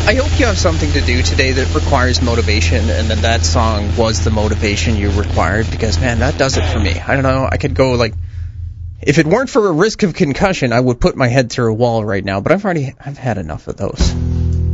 I hope you have something to do today that requires motivation, and that song was the motivation you required, because, man, that does it for me. I don't know, I could go, like, if it weren't for a risk of concussion, I would put my head through a wall right now, but I've had enough of those.